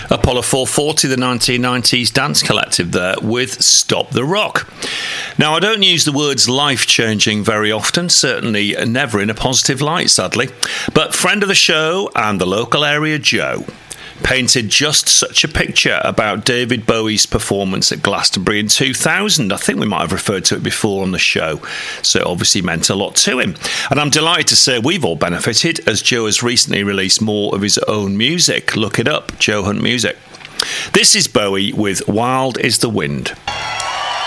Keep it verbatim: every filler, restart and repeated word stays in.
Apollo four forty, the nineteen nineties dance collective there with Stop the Rock. Now, I don't use the words life-changing very often, certainly never in a positive light, sadly, but friend of the show and the local area Joe painted just such a picture about David Bowie's performance at Glastonbury in two thousand. I think we might have referred to it before on the show, so it obviously meant a lot to him. And I'm delighted to say we've all benefited, as Joe has recently released more of his own music. Look it up, Joe Hunt Music. This is Bowie with Wild is the Wind.